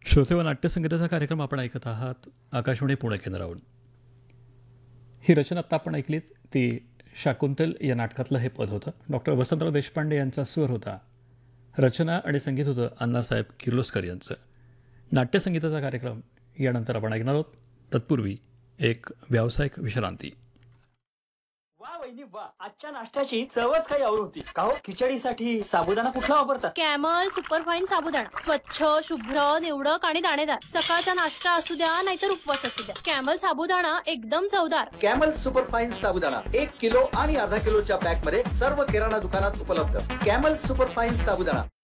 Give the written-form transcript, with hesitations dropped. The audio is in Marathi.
श्रोते व नाट्यसंगीताचा कार्यक्रम आपण ऐकत आहात आकाशवाणी पुणे केंद्रावरून. ही रचना आत्ता आपण ऐकलीत ती शाकुंतल या नाटकातलं हे पद होतं. डॉक्टर वसंतराव देशपांडे यांचा स्वर होता. रचना आणि संगीत होतं अण्णासाहेब किर्लोस्कर यांचं. नाट्यसंगीताचा कार्यक्रम यानंतर आपण ऐकणार आहोत. तत्पूर्वी एक व्यावसायिक विश्रांती. वा वहिनी वा, आजच्या नाश्त्याची चवच काही और होती. का हो, खिचडीसाठी साबुदाणा कुठला वापरता? कॅमल सुपरफाईन साबुदाणा. स्वच्छ, शुभ्र, निवडक आणि दाणेदार. सकाळचा नाश्ता असू द्या नाहीतर उपवास असू द्या, कॅमल साबुदाणा एकदम चवदार. कॅमल सुपरफाईन साबुदाणा 1 किलो आणि अर्धा किलोच्या पॅक मध्ये सर्व किराणा दुकानात उपलब्ध. कॅमल सुपरफाईन साबुदाणा.